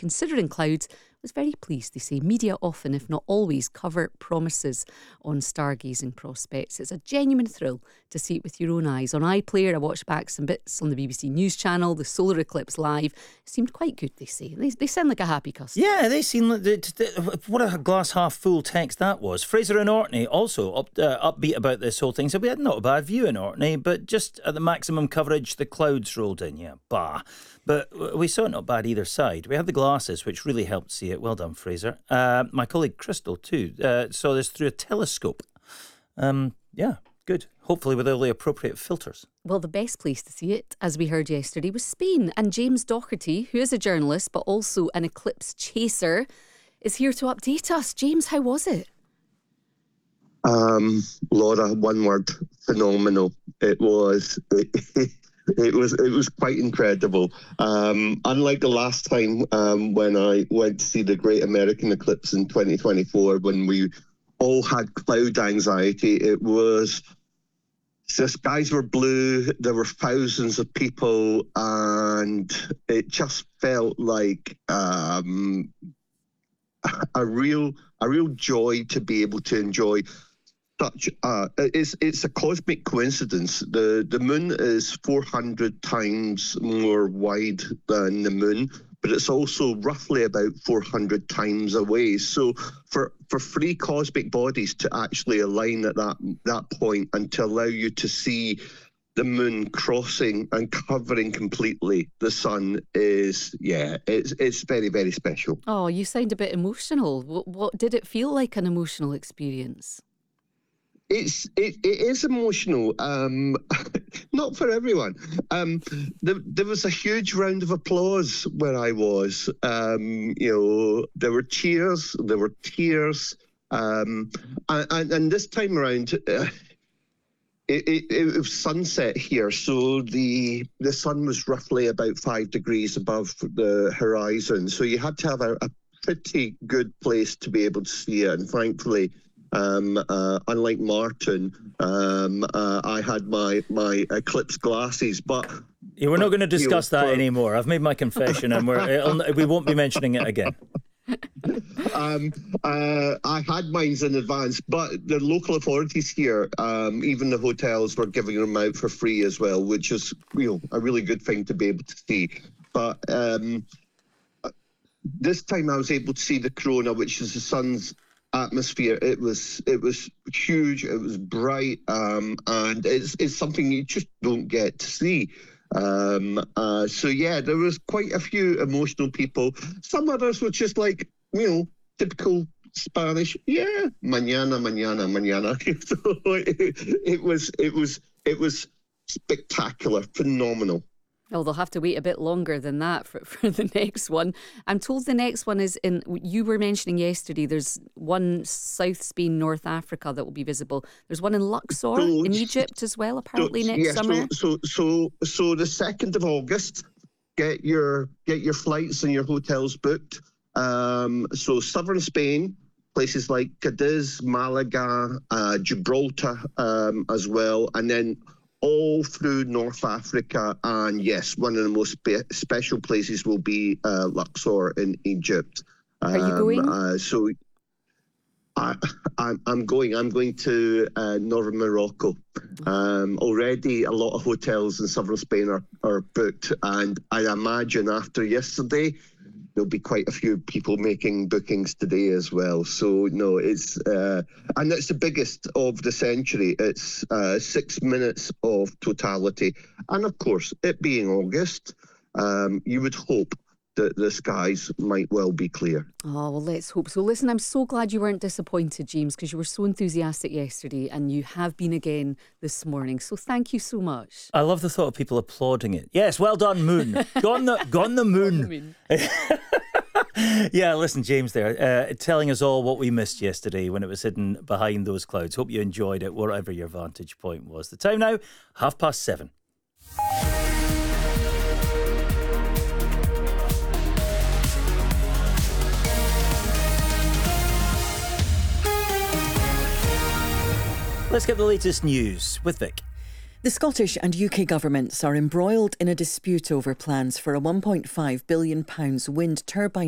considering clouds, was very pleased. They say media often, if not always, cover promises on stargazing prospects. It's a genuine thrill to see it with your own eyes. On iPlayer, I watched back some bits on the BBC News channel. The solar eclipse live seemed quite good, they say. They sound like a happy customer. Yeah, they seem like... What a glass half full text that was. Fraser in Orkney also upbeat about this whole thing. So we had not a bad view in Orkney, but just at the maximum coverage, the clouds rolled in. Yeah, bah. But we saw it not bad either side. We had the glasses, which really helped see it. Well done, Fraser. My colleague Crystal, too, saw this through a telescope. Yeah, good. Hopefully with all the appropriate filters. Well, the best place to see it, as we heard yesterday, was Spain. And James Docherty, who is a journalist but also an eclipse chaser, is here to update us. James, how was it? Laura, one word, phenomenal. It was quite incredible. Unlike the last time when I went to see the Great American Eclipse in 2024, when we all had cloud anxiety, the skies were blue, there were thousands of people, and it just felt like a real joy to be able to enjoy such it's a cosmic coincidence. The moon is 400 times more wide than the moon, but it's also roughly about 400 times away. So for three cosmic bodies to actually align at that point and to allow you to see the moon crossing and covering completely the sun it's very, very special. Oh, you sound a bit emotional. What did it feel like, an emotional experience? It is emotional, not for everyone. There was a huge round of applause where I was. There were cheers, there were tears, and this time around, it was sunset here, so the sun was roughly about 5 degrees above the horizon. So you had to have a pretty good place to be able to see it, and thankfully, unlike Martin, I had my eclipse glasses, but we're not going to discuss that anymore. I've made my confession, and we won't be mentioning it again. I had mine in advance, but the local authorities here, even the hotels, were giving them out for free as well, which is a really good thing to be able to see. But this time I was able to see the corona, which is the sun's atmosphere. It was huge, it was bright, and it's something you just don't get to see. So yeah, there was quite a few emotional people. Some others were just like, typical Spanish, yeah, mañana, mañana, mañana. So it was spectacular, phenomenal. Oh, they'll have to wait a bit longer than that for the next one. I'm told the next one is in, you were mentioning yesterday, there's one South Spain, North Africa that will be visible. There's one in Luxor in Egypt as well, apparently next summer. So the 2nd of August, get your flights and your hotels booked. So southern Spain, places like Cadiz, Malaga, Gibraltar as well, and then all through North Africa, and yes, one of the most special places will be Luxor in Egypt. Are you going? So I'm going. I'm going to northern Morocco. Already, a lot of hotels in southern Spain are booked, and I imagine after yesterday, there'll be quite a few people making bookings today as well. So no, it's and it's the biggest of the century. It's 6 minutes of totality, and of course, it being August, you would hope that the skies might well be clear. Oh, well, let's hope so. Listen, I'm so glad you weren't disappointed, James, because you were so enthusiastic yesterday, and you have been again this morning. So thank you so much. I love the thought of people applauding it. Yes, well done, Moon. Gone the moon. Yeah, listen, James there, telling us all what we missed yesterday when it was hidden behind those clouds. Hope you enjoyed it, whatever your vantage point was. The time now, 7:30. Let's get the latest news with Vic. The Scottish and UK governments are embroiled in a dispute over plans for a £1.5 billion wind turbine